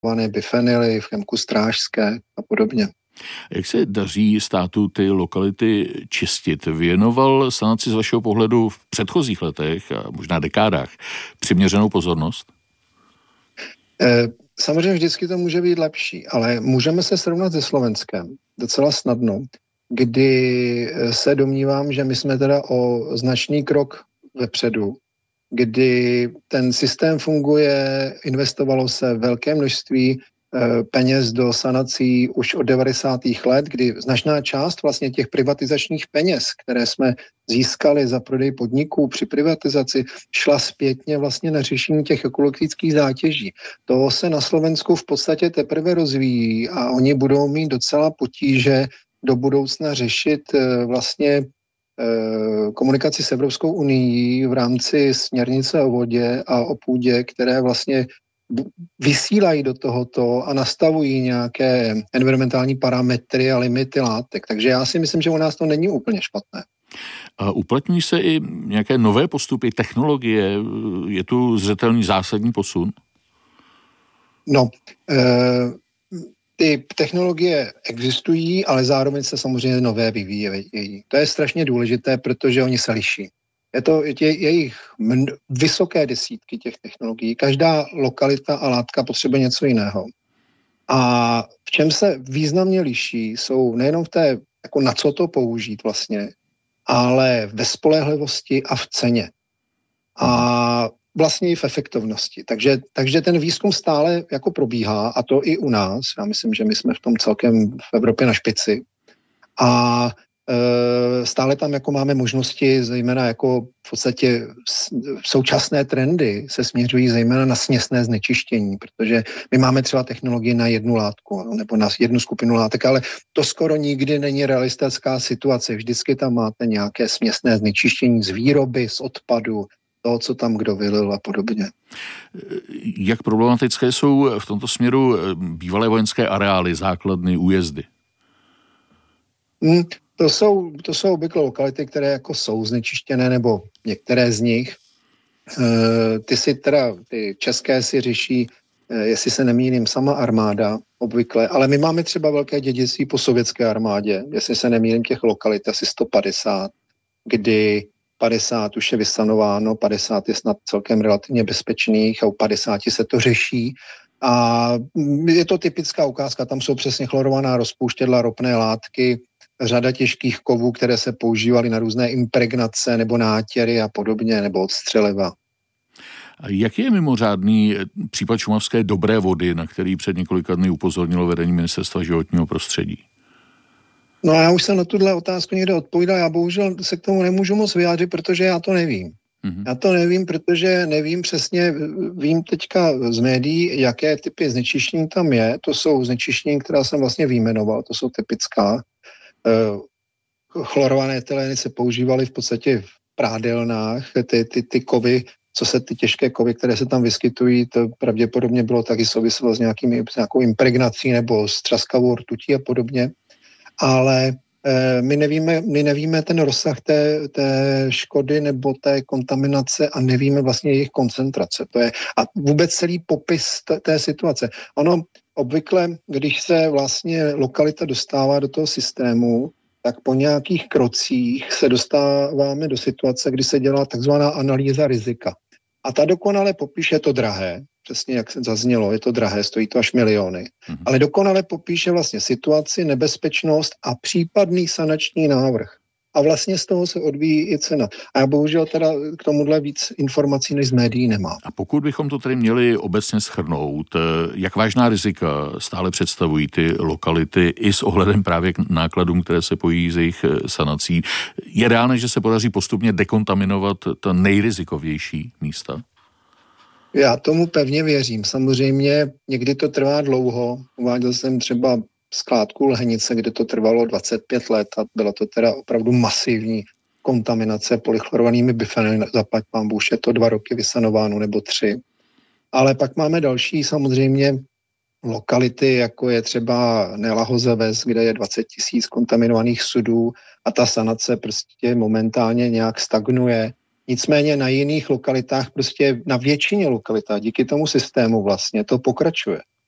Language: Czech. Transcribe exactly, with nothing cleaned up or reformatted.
bifenyly v Chemku Strážské a podobně. Jak se daří státu ty lokality čistit? Věnoval sanaci z vašeho pohledu v předchozích letech a možná dekádách přiměřenou pozornost? Eh, samozřejmě vždycky to může být lepší, ale můžeme se srovnat se Slovenskem docela snadno, kdy se domnívám, že my jsme teda o značný krok vepředu, kdy ten systém funguje, investovalo se velké množství peněz do sanací už od devadesátých let, kdy značná část vlastně těch privatizačních peněz, které jsme získali za prodej podniků při privatizaci, šla zpětně vlastně na řešení těch ekologických zátěží. To se na Slovensku v podstatě teprve rozvíjí a oni budou mít docela potíže do budoucna řešit vlastně komunikaci s Evropskou unií v rámci směrnice o vodě a o půdě, které vlastně vysílají do tohoto a nastavují nějaké environmentální parametry a limity látek. Takže já si myslím, že u nás to není úplně špatné. A uplatňují se i nějaké nové postupy, technologie? Je tu zřetelný zásadní posun? No, e- ty technologie existují, ale zároveň se samozřejmě nové vyvíjejí. To je strašně důležité, protože oni se liší. Je to je, je jejich mn- vysoké desítky těch technologií. Každá lokalita a látka potřebuje něco jiného. A v čem se významně liší, jsou nejenom v té, jako na co to použít vlastně, ale ve spolehlivosti a v ceně. A vlastně i v efektivnosti. Takže, takže ten výzkum stále jako probíhá, a to i u nás. Já myslím, že my jsme v tom celkem v Evropě na špici. A e, stále tam jako máme možnosti, zejména jako v podstatě současné trendy se směřují zejména na směsné znečištění, protože my máme třeba technologii na jednu látku nebo na jednu skupinu látek, ale to skoro nikdy není realistická situace. Vždycky tam máte nějaké směsné znečištění z výroby, z odpadu, toho, co tam kdo vylil a podobně. Jak problematické jsou v tomto směru bývalé vojenské areály, základny, újezdy? Hmm, to jsou, to jsou obvykle lokality, které jako jsou znečištěné, nebo některé z nich. E, ty si teda, ty české si řeší, e, jestli se nemýlím, sama armáda obvykle, ale my máme třeba velké dědictví po sovětské armádě, jestli se nemýlím, těch lokalit asi sto padesát, kdy padesát už je vysanováno, padesát je snad celkem relativně bezpečných a u padesáti se to řeší. A je to typická ukázka, tam jsou přesně chlorovaná rozpouštědla, ropné látky, řada těžkých kovů, které se používaly na různé impregnace nebo nátěry a podobně, nebo odstřeliva. A jaký je mimořádný případ šumavské dobré vody, na který před několika dny upozornilo vedení Ministerstva životního prostředí? No já už jsem na tuhle otázku někde odpovídal, já bohužel se k tomu nemůžu moc vyjádřit, protože já to nevím. Mm-hmm. Já to nevím, protože nevím přesně, vím teďka z médií, jaké typy znečištění tam je. To jsou znečištění, která jsem vlastně vyjmenoval, to jsou typická. Chlorované etyleny se používaly v podstatě v prádelnách, ty, ty, ty kovy, co se ty těžké kovy, které se tam vyskytují, to pravděpodobně bylo taky souviselo s, nějakým, s nějakou impregnací nebo s třaskavou rtutí a podobně. Ale e, my, nevíme, my nevíme ten rozsah té, té škody nebo té kontaminace a nevíme vlastně jejich koncentrace. To je, a vůbec celý popis t, té situace. Ono obvykle, když se vlastně lokalita dostává do toho systému, tak po nějakých krocích se dostáváme do situace, kdy se dělá takzvaná analýza rizika. A ta dokonale popíše, je to drahé, přesně jak se zaznělo, je to drahé, stojí to až miliony. Mm-hmm. Ale dokonale popíše vlastně situaci, nebezpečnost a případný sanační návrh. A vlastně z toho se odvíjí i cena. A já bohužel teda k tomuhle víc informací než z médií nemám. A pokud bychom to tedy měli obecně shrnout, jak vážná rizika stále představují ty lokality i s ohledem právě k nákladům, které se pojí z jejich sanací, je reálné, že se podaří postupně dekontaminovat ta nejrizikovější místa? Já tomu pevně věřím. Samozřejmě někdy to trvá dlouho. Uváděl jsem třeba skládku Lhenice, kde to trvalo dvacet pět let a byla to teda opravdu masivní kontaminace polychlorovanými bifenyly. Zaplať pán Bůh, je to dva roky vysanováno nebo tři. Ale pak máme další samozřejmě lokality, jako je třeba Nelahoze Ves, kde je dvacet tisíc kontaminovaných sudů a ta sanace prostě momentálně nějak stagnuje. Nicméně na jiných lokalitách, prostě na většině lokalitách, díky tomu systému vlastně to pokračuje.